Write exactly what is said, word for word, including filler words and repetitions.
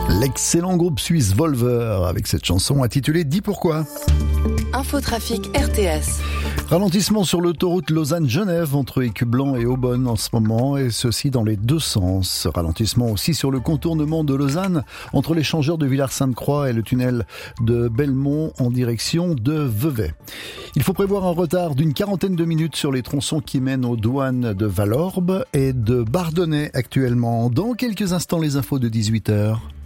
L'excellent groupe suisse Volver avec cette chanson intitulée « Dis pourquoi ». Infotrafic R T S. Ralentissement sur l'autoroute Lausanne-Genève entre Écublanc et Aubonne en ce moment, et ceci dans les deux sens. Ralentissement aussi sur le contournement de Lausanne entre l'échangeur de Villars-Sainte-Croix et le tunnel de Belmont en direction de Vevey. Il faut prévoir un retard d'une quarantaine de minutes sur les tronçons qui mènent aux douanes de Valorbe et de Bardonnay actuellement. Dans quelques instants, les infos de dix-huit heures.